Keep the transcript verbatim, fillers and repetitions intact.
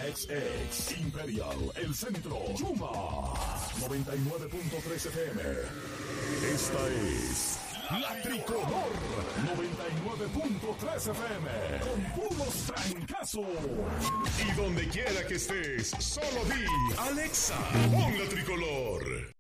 X X, Imperial, El Centro, Yuma, noventa y nueve punto tres F M. Esta es La Tricolor, noventa y nueve punto tres F M, con puros trancazos. Y donde quiera que estés, solo di Alexa, pon La Tricolor.